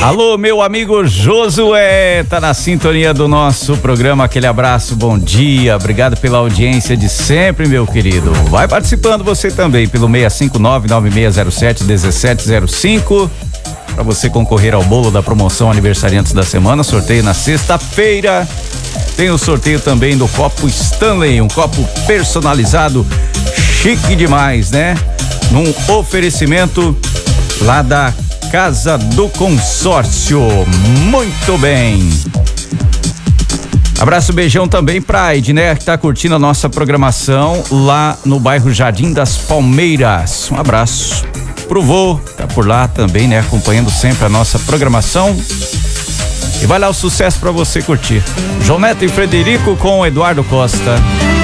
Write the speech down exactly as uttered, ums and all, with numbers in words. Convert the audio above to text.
Alô, meu amigo Josué, tá na sintonia do nosso programa, aquele abraço, bom dia, obrigado pela audiência de sempre, meu querido. Vai participando você também pelo seis cinco nove, nove seis zero sete, um sete zero cinco para você concorrer ao bolo da promoção Aniversariantes da Semana, sorteio na sexta-feira. Tem o sorteio também do copo Stanley, um copo personalizado, chique demais, né? Num oferecimento lá da Casa do Consórcio. Muito bem. Abraço, beijão também pra Edner, que tá curtindo a nossa programação lá no bairro Jardim das Palmeiras. Um abraço pro vô, tá por lá também, né? Acompanhando sempre a nossa programação. E vai lá o sucesso pra você curtir. João Neto e Frederico com Eduardo Costa.